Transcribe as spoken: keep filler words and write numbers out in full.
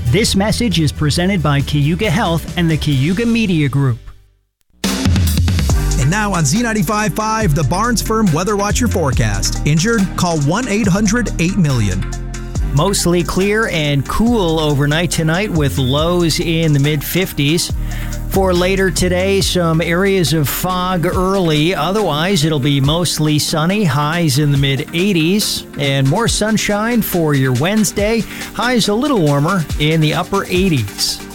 This message is presented by Cayuga Health and the Cayuga Media Group. And now on Z ninety-five point five, the Barnes Firm Weather Watcher forecast. Injured? Call one eight hundred eight million. Mostly clear and cool overnight tonight with lows in the mid fifties. For later today, some areas of fog early. Otherwise, it'll be mostly sunny, highs in the mid eighties, and more sunshine for your Wednesday. Highs a little warmer in the upper eighties.